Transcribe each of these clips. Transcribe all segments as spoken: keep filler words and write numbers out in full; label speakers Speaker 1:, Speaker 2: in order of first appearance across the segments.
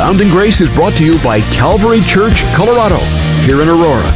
Speaker 1: Abounding Grace is brought to you by Calvary Church, Colorado, here in Aurora.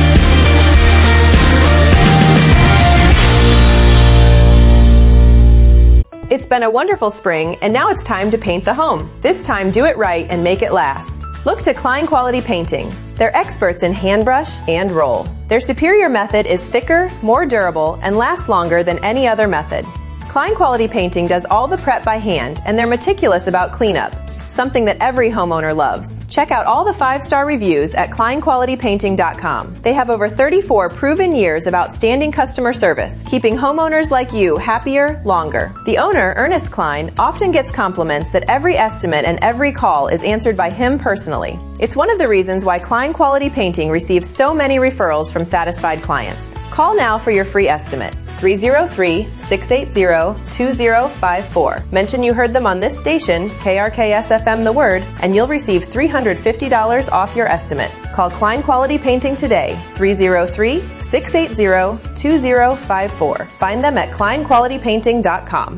Speaker 2: It's been a wonderful spring, and now it's time to paint the home. This time, do it right and make it last. Look to Klein Quality Painting. They're experts in hand brush and roll. Their superior method is thicker, more durable, and lasts longer than any other method. Klein Quality Painting does all the prep by hand, and they're meticulous about cleanup, something that every homeowner loves. Check out all the five-star reviews at klein quality painting dot com. They have over thirty-four proven years of outstanding customer service, keeping homeowners like you happier longer. The owner, Ernest Klein, often gets compliments that every estimate and every call is answered by him personally. It's one of the reasons why Klein Quality Painting receives so many referrals from satisfied clients. Call now for your free estimate. three oh three, six eight zero, two oh five four. Mention you heard them on this station, K R K S F M The Word, and you'll receive three hundred fifty dollars off your estimate. Call Klein Quality Painting today, three oh three, six eight zero, two oh five four. Find them at klein quality painting dot com.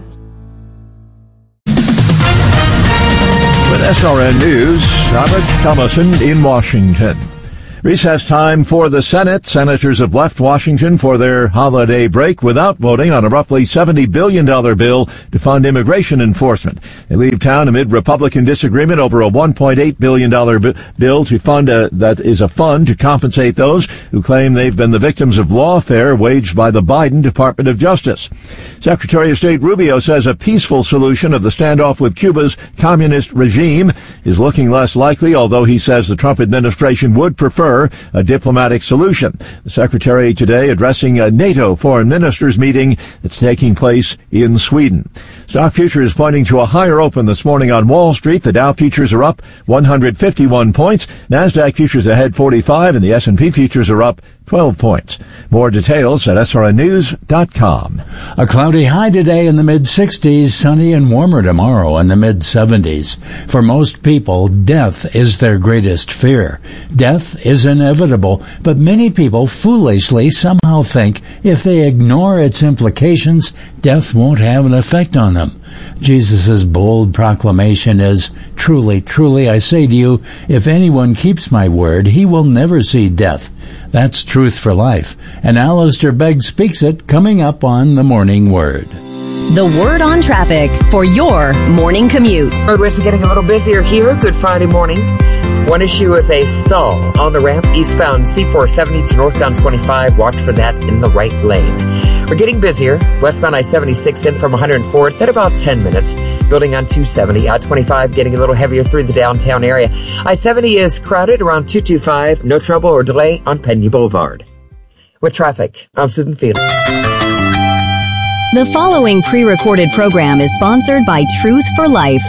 Speaker 3: With S R N News, Robert Thomason in Washington. Recess time for the Senate. Senators have left Washington for their holiday break without voting on a roughly seventy billion dollars bill to fund immigration enforcement. They leave town amid Republican disagreement over a one point eight billion dollars b- bill to fund a, that is a fund to compensate those who claim they've been the victims of lawfare waged by the Biden Department of Justice. Secretary of State Rubio says a peaceful solution of the standoff with Cuba's communist regime is looking less likely, although he says the Trump administration would prefer a diplomatic solution. The Secretary today addressing a NATO foreign ministers meeting that's taking place in Sweden. Stock futures pointing to a higher open this morning on Wall Street. The Dow futures are up one hundred fifty-one points. NASDAQ futures ahead forty-five, and the S and P futures are up twelve points. More details at S R N news dot com.
Speaker 4: A cloudy high today in the mid-sixties, sunny and warmer tomorrow in the mid-seventies. For most people, death is their greatest fear. Death is inevitable, but many people foolishly somehow think if they ignore its implications, death won't have an effect on them. Jesus' bold proclamation is, "Truly, truly, I say to you, if anyone keeps my word, he will never see death." That's truth for life. And Alistair Begg speaks it coming up on The Morning Word.
Speaker 5: The Word on Traffic for your morning commute.
Speaker 6: Roadways are getting a little busier here. Good Friday morning. One issue is a stall on the ramp eastbound C four seventy to northbound twenty-five. Watch for that in the right lane. We're getting busier. Westbound I seventy-six in from one hundred fourth at about ten minutes. Building on two seventy. I twenty-five getting a little heavier through the downtown area. I seventy is crowded around two twenty-five. No trouble or delay on Pena Boulevard. With traffic, I'm Susan Field.
Speaker 5: The following pre-recorded program is sponsored by Truth for Life.